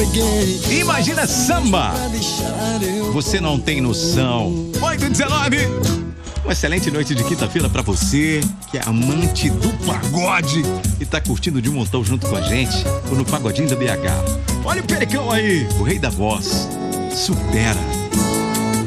Imagina Samba. Você não tem noção. 8h19. Uma excelente noite de quinta-feira pra você que é amante do pagode e tá curtindo de montão junto com a gente no Pagodinho da BH. Olha o Pericão aí, o rei da voz. Supera.